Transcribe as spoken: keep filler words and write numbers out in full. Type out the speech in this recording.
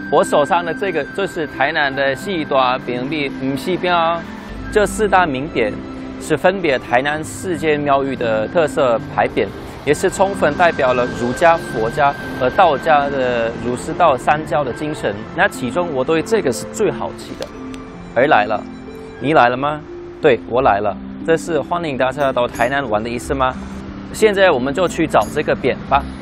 我手上的这个就是台南的四大名埤五四标，这四大名匾是分别台南四间庙宇的特色牌匾，也是充分代表了儒家、佛家和道家的儒释道三教的精神。那其中我对这个是最好奇的，而来了，你来了吗？对，我来了，这是欢迎大家到台南玩的意思吗？现在我们就去找这个匾吧。